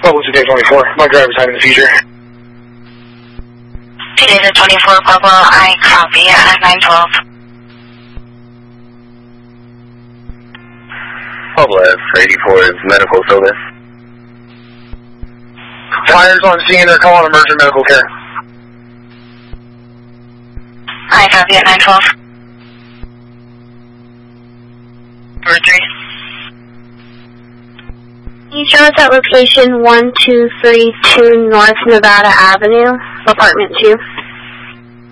Bubble today 24. My driver's having a seizure. Today the 24 Bubble, I copy at 912. Bubble F84 is medical service. Tires on scene, they're calling emergent medical care. I copy at 912. Number 3. Can you show us at location 1232 North Nevada Avenue, apartment 2?